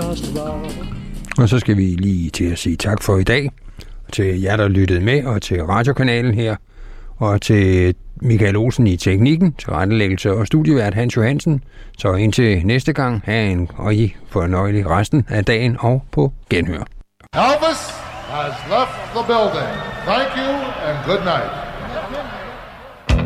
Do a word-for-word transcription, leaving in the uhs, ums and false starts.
last of all. Og så skal vi lige til at sige tak for i dag. Til jer, der lyttede med, og til radiokanalen her. Og til Michael Olsen i teknikken, til rettelæggelse og studievært Hans Johansen. Så indtil næste gang, have en og I fornøjelig resten af dagen og på genhør. Elvis has left the building. Thank you and good night.